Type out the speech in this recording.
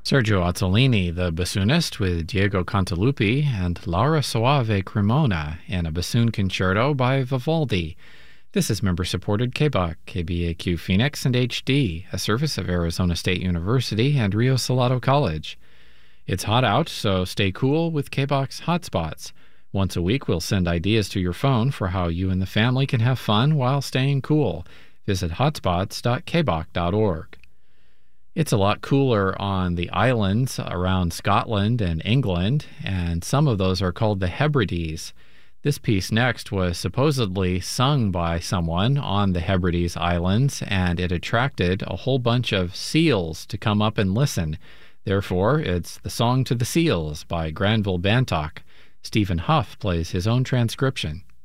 Sergio Ottolini, the bassoonist, with Diego Cantalupi and Laura Soave Cremona in a bassoon concerto by Vivaldi. This is member-supported KBOC, KBAQ Phoenix, and HD, a service of Arizona State University and Rio Salado College. It's hot out, so stay cool with KBOC's Hotspots. Once a week, we'll send ideas to your phone for how you and the family can have fun while staying cool. Visit hotspots.kboc.org. It's a lot cooler on the islands around Scotland and England, and some of those are called the Hebrides. This piece next was supposedly sung by someone on the Hebrides Islands, and it attracted a whole bunch of seals to come up and listen. Therefore, it's The Song to the Seals by Granville Bantock. Stephen Huff plays his own transcription.